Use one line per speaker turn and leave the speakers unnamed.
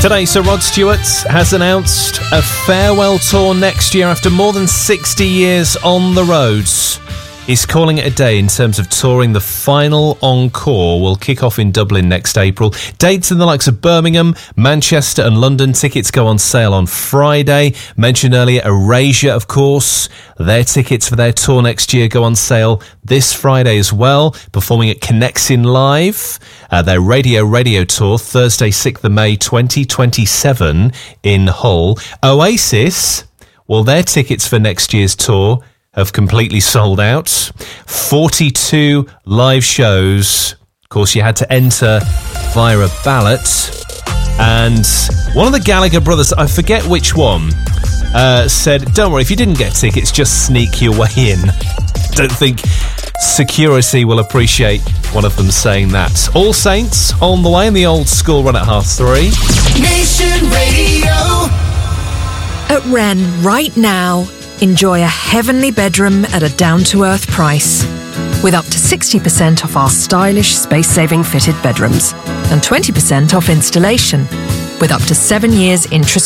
Today, Sir Rod Stewart has announced a farewell tour next year after more than 60 years on the roads. He's calling it a day in terms of touring. The final encore will kick off in Dublin next April. Dates in the likes of Birmingham, Manchester and London. Tickets go on sale on Friday. Mentioned earlier, Erasure, of course. Their tickets for their tour next year go on sale this Friday as well, performing at Connexin Live. Their Radio Tour, Thursday, 6th of May 2027 in Hull. Oasis, well, their tickets for next year's tour have completely sold out. 42 live shows. Of course, you had to enter via a ballot. And one of the Gallagher brothers, I forget which one, said, don't worry, if you didn't get tickets, just sneak your way in. Don't think security will appreciate one of them saying that. All Saints on the way in the old school run at 3:30.
Nation Radio.
At Wren, right now, enjoy a heavenly bedroom at a down-to-earth price, with up to 60% off our stylish, space-saving fitted bedrooms and 20% off installation, with up to 7 years interest